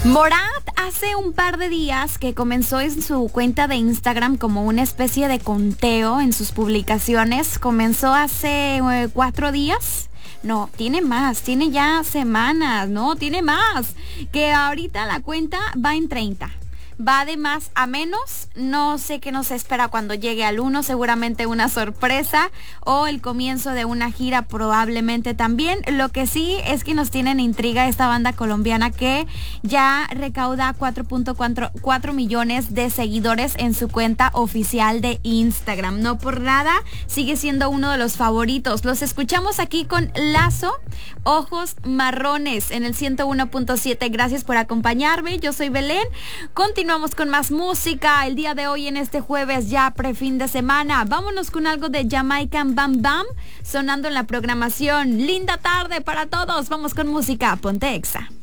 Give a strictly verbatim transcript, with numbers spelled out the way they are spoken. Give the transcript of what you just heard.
Morat hace un par de días que comenzó en su cuenta de Instagram como una especie de conteo en sus publicaciones. Comenzó hace eh, cuatro días. No, tiene más, tiene ya semanas, no, tiene más. Que ahorita la cuenta va en treinta. Va de más a menos, no sé qué nos espera cuando llegue al uno, seguramente una sorpresa o el comienzo de una gira probablemente también. Lo que sí es que nos tiene en intriga esta banda colombiana que ya recauda cuatro punto cuatro millones de seguidores en su cuenta oficial de Instagram. No por nada, sigue siendo uno de los favoritos. Los escuchamos aquí con Lazo, Ojos Marrones en el ciento uno punto siete. Gracias por acompañarme, yo soy Belén. Continuamos Continuamos con más música el día de hoy en este jueves ya prefin de semana. Vámonos con algo de Jamaican Bam Bam sonando en la programación. Linda tarde para todos. Vamos con música. Ponte Exa.